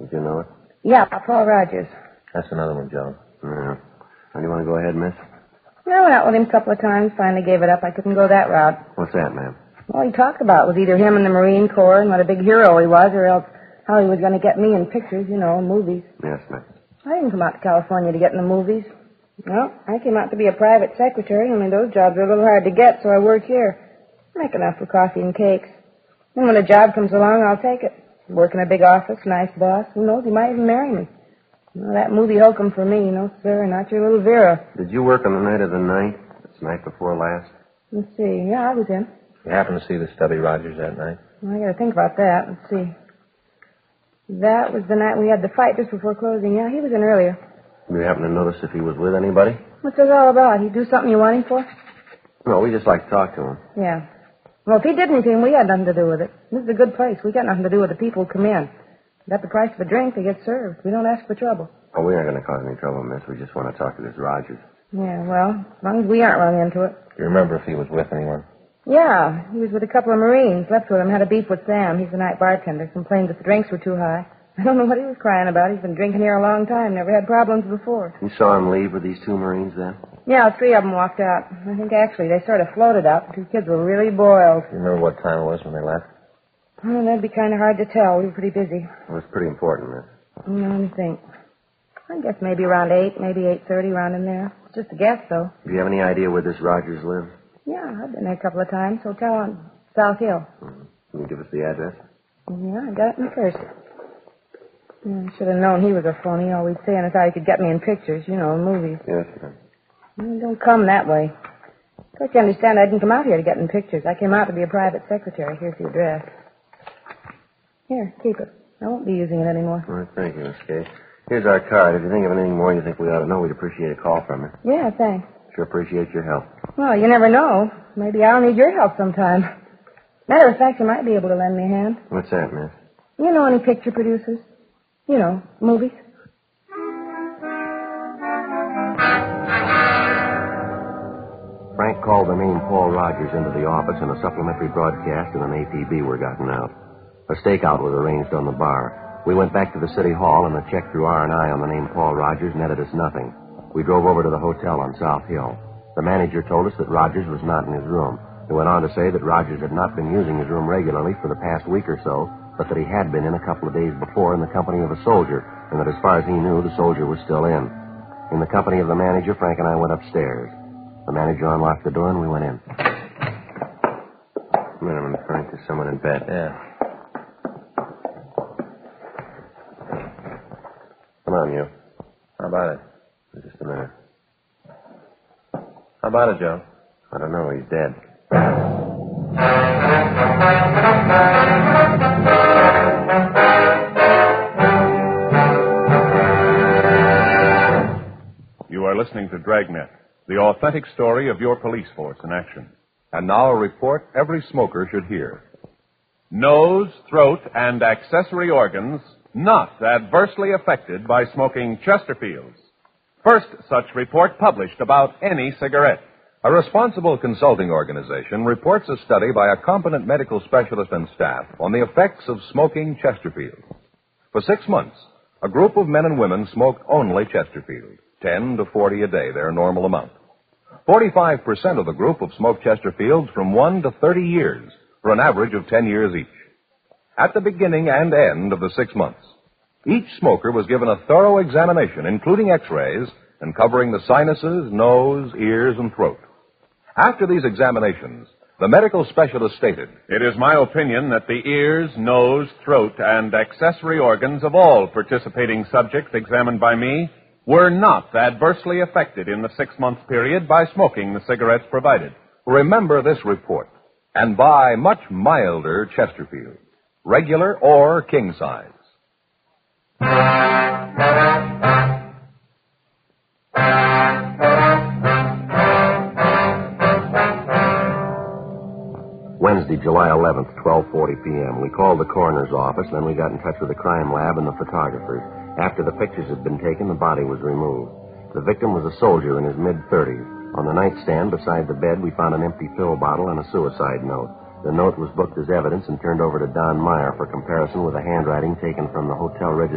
Did you know it? Yeah, Paul Rogers. That's another one, Joe. Yeah. Now, do you want to go ahead, miss? I went out with him a couple of times, finally gave it up. I couldn't go that route. What's that, ma'am? All he talked about was either him in the Marine Corps and what a big hero he was, or else how he was going to get me in pictures, movies. Yes, ma'am. I didn't come out to California to get in the movies. No, I came out to be a private secretary, only those jobs are a little hard to get, so I work here. I make enough for coffee and cakes. And when a job comes along, I'll take it. Work in a big office, nice boss. Who knows, he might even marry me. That movie hokum for me, no, sir, not your little Vera. Did you work on the night of the ninth? It's the night before last? Let's see. Yeah, I was in. You happened to see the Stubby Rogers that night? Well, I got to think about that. Let's see. That was the night we had the fight just before closing. Yeah, he was in earlier. Did you happen to notice if he was with anybody? What's this all about? He do something you want him for? No, we just like to talk to him. Yeah. Well, if he did anything, we had nothing to do with it. This is a good place. We got nothing to do with the people who come in. Got the price of a drink, they get served. We don't ask for trouble. Oh, we aren't going to cause any trouble, miss. We just want to talk to this Rogers. Yeah, well, as long as we aren't run into it. Do you remember if he was with anyone? Yeah, he was with a couple of Marines. Left with him, had a beef with Sam. He's the night bartender. Complained that the drinks were too high. I don't know what he was crying about. He's been drinking here a long time. Never had problems before. You saw him leave with these two Marines then? Yeah, 3 of them walked out. I think actually they sort of floated up. The 2 kids were really boiled. Do you remember what time it was when they left? Oh, that'd be kind of hard to tell. We were pretty busy. It was pretty important, miss. Let me think. I guess maybe around 8, maybe 8:30, around in there. It's just a guess, though. Do you have any idea where this Rogers lives? Yeah, I've been there a couple of times. Hotel on South Hill. Can you give us the address? Yeah, I got it in the first. I should have known he was a phony. Always saying I thought he could get me in pictures, in movies. Yes, ma'am. Don't come that way. Of course, you understand I didn't come out here to get in pictures. I came out to be a private secretary. Here's the address. Here, keep it. I won't be using it anymore. All right, thank you, Miss Kay. Here's our card. If you think of anything more you think we ought to know, we'd appreciate a call from you. Yeah, thanks. Sure appreciate your help. Well, you never know. Maybe I'll need your help sometime. Matter of fact, you might be able to lend me a hand. What's that, miss? You know any picture producers? Movies? Frank called the name Paul Rogers into the office, and a supplementary broadcast and an APB were gotten out. A stakeout was arranged on the bar. We went back to the city hall, and a check through R&I on the name Paul Rogers netted us nothing. We drove over to the hotel on South Hill. The manager told us that Rogers was not in his room. He went on to say that Rogers had not been using his room regularly for the past week or so, but that he had been in a couple of days before in the company of a soldier, and that as far as he knew, the soldier was still in. In the company of the manager, Frank and I went upstairs. The manager unlocked the door, and we went in. Wait a minute, Frank. There's someone in bed. Yeah. Come on, you. How about it? Just a minute. How about it, Joe? I don't know. He's dead. You are listening to Dragnet, the authentic story of your police force in action. And now a report every smoker should hear. Nose, throat, and accessory organs not adversely affected by smoking Chesterfields. First such report published about any cigarette. A responsible consulting organization reports a study by a competent medical specialist and staff on the effects of smoking Chesterfield. For 6 months, a group of men and women smoked only Chesterfield, 10 to 40 a day, their normal amount. 45% of the group have smoked Chesterfields from 1 to 30 years, for an average of 10 years each. At the beginning and end of the 6 months, each smoker was given a thorough examination, including x-rays, and covering the sinuses, nose, ears, and throat. After these examinations, the medical specialist stated, "It is my opinion that the ears, nose, throat, and accessory organs of all participating subjects examined by me were not adversely affected in the 6-month period by smoking the cigarettes provided." Remember this report and buy much milder Chesterfield, regular or king size. Wednesday, July 11th, 12:40 p.m. We called the coroner's office, then we got in touch with the crime lab and the photographers. After the pictures had been taken, the body was removed. The victim was a soldier in his mid-30s. On the nightstand beside the bed, we found an empty pill bottle and a suicide note. The note was booked as evidence and turned over to Don Meyer for comparison with a handwriting taken from the hotel register.